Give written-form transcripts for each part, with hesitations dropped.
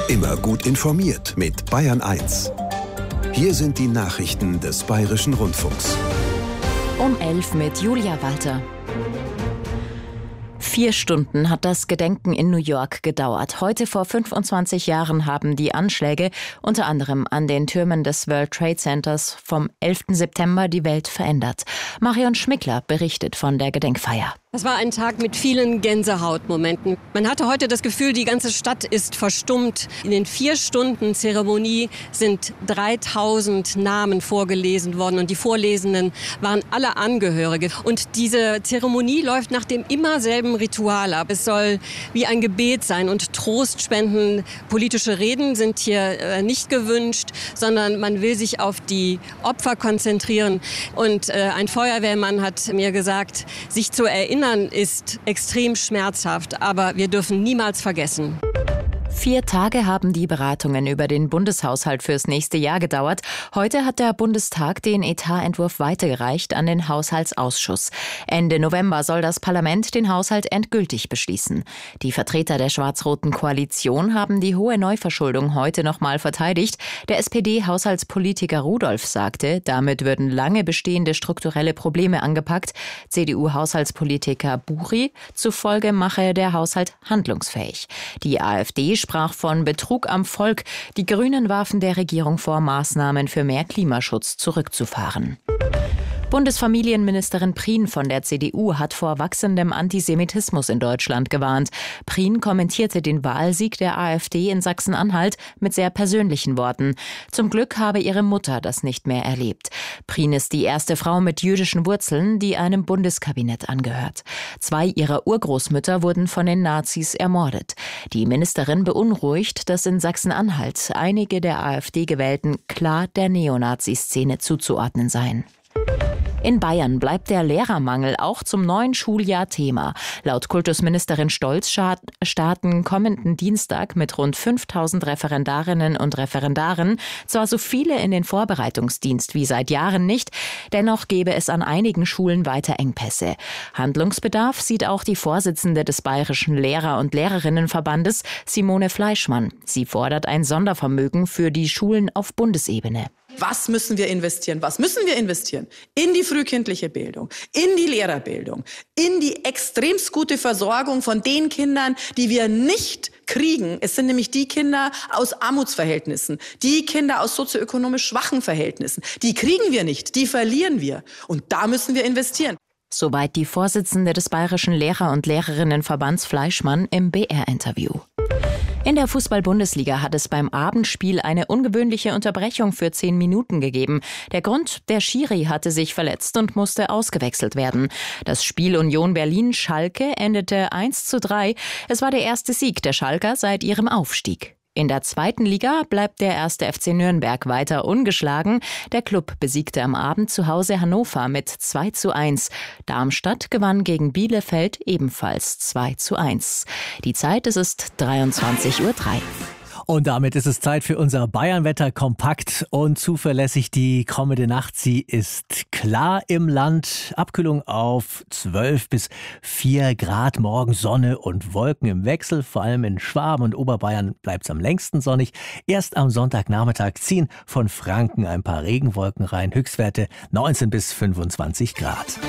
Immer gut informiert mit Bayern 1. Hier sind die Nachrichten des Bayerischen Rundfunks. Um 11 mit Julia Walter. 4 Stunden hat das Gedenken in New York gedauert. Heute vor 25 Jahren haben die Anschläge unter anderem an den Türmen des World Trade Centers vom 11. September die Welt verändert. Marion Schmickler berichtet von der Gedenkfeier. Das war ein Tag mit vielen Gänsehautmomenten. Man hatte heute das Gefühl, die ganze Stadt ist verstummt. In den 4 Stunden Zeremonie sind 3000 Namen vorgelesen worden und die Vorlesenden waren alle Angehörige. Und diese Zeremonie läuft nach dem immer selben Ritual ab. Es soll wie ein Gebet sein und Trost spenden. Politische Reden sind hier nicht gewünscht, sondern man will sich auf die Opfer konzentrieren. Und ein Feuerwehrmann hat mir gesagt, sich zu erinnern ist extrem schmerzhaft, aber wir dürfen niemals vergessen. 4 Tage haben die Beratungen über den Bundeshaushalt fürs nächste Jahr gedauert. Heute hat der Bundestag den Etatentwurf weitergereicht an den Haushaltsausschuss. Ende November soll das Parlament den Haushalt endgültig beschließen. Die Vertreter der schwarz-roten Koalition haben die hohe Neuverschuldung heute nochmal verteidigt. Der SPD-Haushaltspolitiker Rudolph sagte, damit würden lange bestehende strukturelle Probleme angepackt. CDU-Haushaltspolitiker Buri zufolge mache der Haushalt handlungsfähig. Die AfD sprach von Betrug am Volk. Die Grünen warfen der Regierung vor, Maßnahmen für mehr Klimaschutz zurückzufahren. Bundesfamilienministerin Prien von der CDU hat vor wachsendem Antisemitismus in Deutschland gewarnt. Prien kommentierte den Wahlsieg der AfD in Sachsen-Anhalt mit sehr persönlichen Worten. Zum Glück habe ihre Mutter das nicht mehr erlebt. Prien ist die erste Frau mit jüdischen Wurzeln, die einem Bundeskabinett angehört. 2 ihrer Urgroßmütter wurden von den Nazis ermordet. Die Ministerin beunruhigt, dass in Sachsen-Anhalt einige der AfD-Gewählten klar der Neonazi-Szene zuzuordnen seien. In Bayern bleibt der Lehrermangel auch zum neuen Schuljahr Thema. Laut Kultusministerin Stolz starten kommenden Dienstag mit rund 5000 Referendarinnen und Referendaren zwar so viele in den Vorbereitungsdienst wie seit Jahren nicht, dennoch gäbe es an einigen Schulen weiter Engpässe. Handlungsbedarf sieht auch die Vorsitzende des Bayerischen Lehrer- und Lehrerinnenverbandes, Simone Fleischmann. Sie fordert ein Sondervermögen für die Schulen auf Bundesebene. Was müssen wir investieren? Was müssen wir investieren? In die frühkindliche Bildung, in die Lehrerbildung, in die extremst gute Versorgung von den Kindern, die wir nicht kriegen. Es sind nämlich die Kinder aus Armutsverhältnissen, die Kinder aus sozioökonomisch schwachen Verhältnissen. Die kriegen wir nicht, die verlieren wir. Und da müssen wir investieren. Soweit die Vorsitzende des Bayerischen Lehrer- und Lehrerinnenverbands Fleischmann im BR-Interview. In der Fußball-Bundesliga hat es beim Abendspiel eine ungewöhnliche Unterbrechung für 10 Minuten gegeben. Der Grund, der Schiri hatte sich verletzt und musste ausgewechselt werden. Das Spiel Union Berlin-Schalke endete 1:3. Es war der erste Sieg der Schalker seit ihrem Aufstieg. In der 2. Liga bleibt der 1. FC Nürnberg weiter ungeschlagen. Der Klub besiegte am Abend zu Hause Hannover mit 2:1. Darmstadt gewann gegen Bielefeld ebenfalls 2:1. Die Zeit, es ist 23:03 Uhr. Und damit ist es Zeit für unser Bayernwetter, kompakt und zuverlässig. Die kommende Nacht, sie ist klar im Land. Abkühlung auf 12 bis 4 Grad. Morgen Sonne und Wolken im Wechsel. Vor allem in Schwaben und Oberbayern bleibt es am längsten sonnig. Erst am Sonntagnachmittag ziehen von Franken ein paar Regenwolken rein. Höchstwerte 19 bis 25 Grad.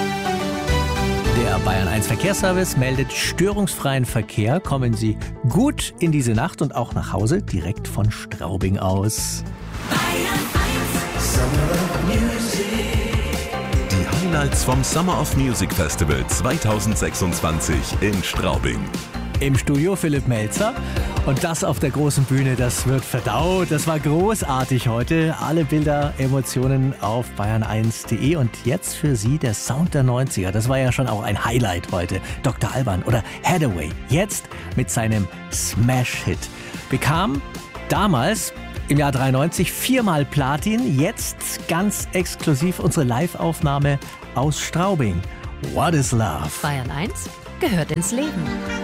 Der Bayern 1 Verkehrsservice meldet störungsfreien Verkehr. Kommen Sie gut in diese Nacht und auch nach Hause direkt von Straubing aus. Bayern 1 Summer of Music. Die Highlights vom Summer of Music Festival 2026 in Straubing. Im Studio Philipp Melzer. Und das auf der großen Bühne, das wird verdaut. Das war großartig heute. Alle Bilder, Emotionen auf bayern1.de. Und jetzt für Sie der Sound der 90er. Das war ja schon auch ein Highlight heute. Dr. Alban oder Hathaway. Jetzt mit seinem Smash-Hit. Bekam damals im Jahr 93 4-mal Platin. Jetzt ganz exklusiv unsere Live-Aufnahme aus Straubing. What is Love? Bayern 1 gehört ins Leben.